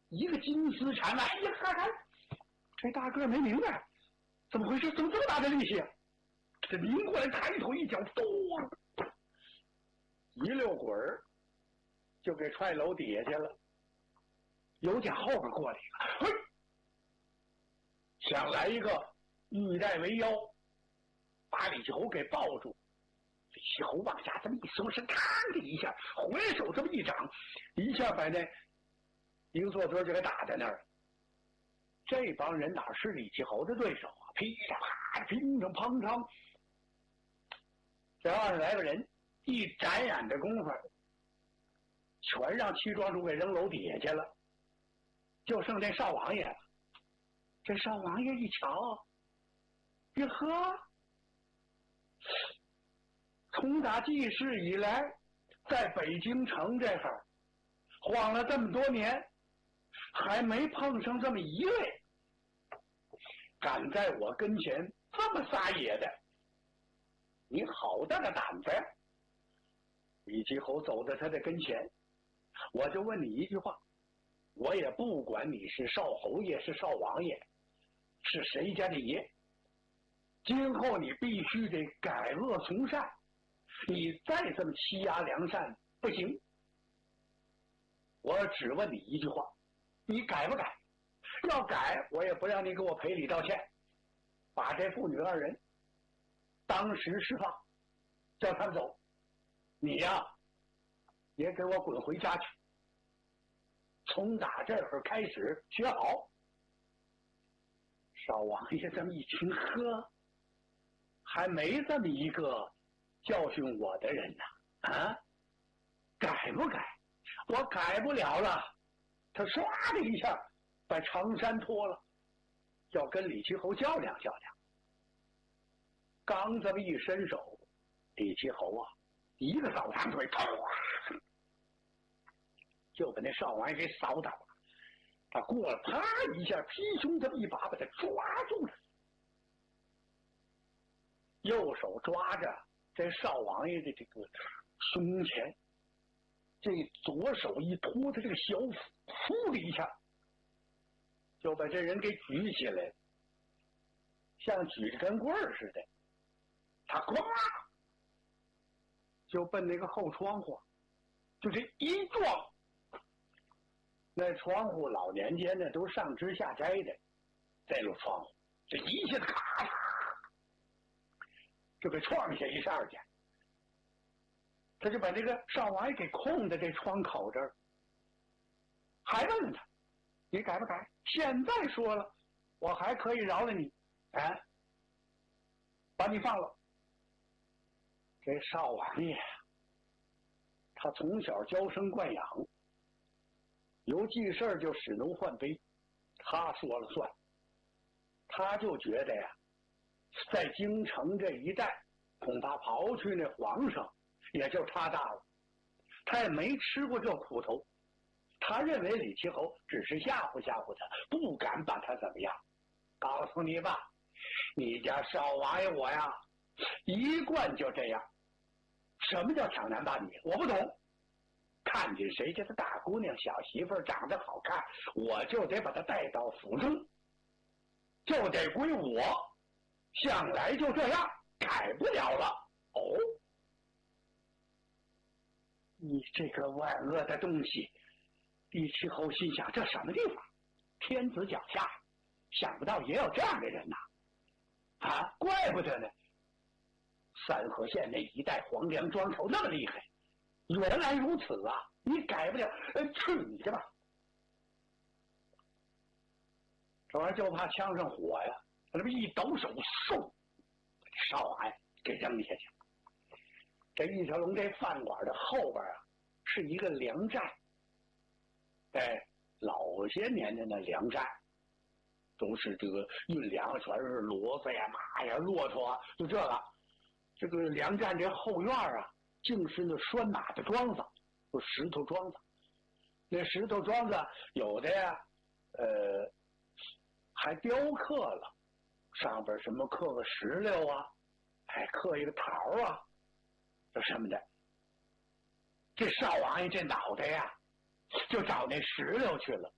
一个金丝缠来，哎呀，看这大个没明白怎么回事，怎么这么大的力气啊？这拧过来抬头一脚，咚，一溜滚儿就给踹楼底下去了。有家后边过来一个，嘿，想来一个玉带为腰，把李继侯给抱住。李继侯往下这么一松身，嘡的一下，回手这么一掌，一下把那一个坐墩就给打在那儿了。这帮人哪是李继侯的对手啊？噼里啪啦，乒乒乓乓，这20来个人一眨眼的功夫，全让七庄主给扔楼底下去了，就剩这少王爷了。这少王爷一瞧，哟呵，从打记事以来，在北京城这会儿晃了这么多年，还没碰上这么一位敢在我跟前这么撒野的。你好大的胆子呀！李继侯走到他的跟前，我就问你一句话，我也不管你是少侯爷是少王爷是谁家的爷，今后你必须得改恶从善，你再这么欺压良善不行。我只问你一句话，你改不改？要改，我也不让你给我赔礼道歉，把这父女2人当时释放，叫他们走。你呀，也给我滚回家去，从打这会儿开始学好。少王爷这么一听，呵，还没这么一个教训我的人呢，啊，改不改？我改不了了。他唰的一下把长衫脱了，要跟李继侯较量较量。刚这么一伸手，李继侯啊，一个扫堂腿，啪，就把那少王爷给扫倒了。他过了，啪一下，劈胸这么一把把他抓住了，右手抓着这少王爷的这个胸前，这左手一托他这个小腹，呼的一下就把这人给举起来，像举着根棍儿似的。他咣就奔那个后窗户，就这一撞，那窗户老年间呢都上支下摘的，这路窗户这一下子咔嚓就给撞下一扇去。他就把这个少王爷给控在这窗口这儿，还问他，你改不改？现在说了，我还可以饶了你，哎，把你放了。这少王爷他从小娇生惯养，有记事就使奴换卑，他说了算。他就觉得呀，在京城这一带，恐怕刨去那皇上，也就他大了。他也没吃过这苦头，他认为李继侯只是吓唬吓唬他，不敢把他怎么样。告诉你吧，你家少王爷我呀，一贯就这样。什么叫抢男霸女？我不懂。看见谁家的大姑娘小媳妇长得好看，我就得把她带到府中，就得归我，向来就这样，改不了了。哦，你这个万恶的东西！李继侯心想，这什么地方？天子脚下，想不到也有这样的人呐！啊，怪不得呢。三河县那一带黄梁庄头那么厉害，原来如此啊！你改不了，去你的吧！这玩意儿就怕呛上火呀！他这么一抖手，嗖，把这少王爷给扔下去。这一条龙这饭馆的后边啊，是一个粮站。老些年的那粮站，都是这个运粮，全是骡子呀、马呀、骆驼啊，就这个。这个粮站这后院啊，竟是那拴马的桩子，就石头桩子。那石头桩子有的呀，还雕刻了，上边什么刻个石榴啊，还刻一个桃啊，这什么的。这少王爷这脑袋呀，就找那石榴去了。